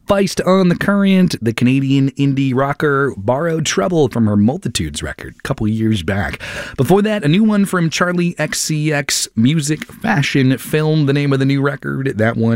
Feist on the Current, the Canadian indie rocker Borrowed Trouble from her Multitudes record a couple years back. Before that, a new one from Charlie XCX, Music, Fashion, Film, the name of the new record. That one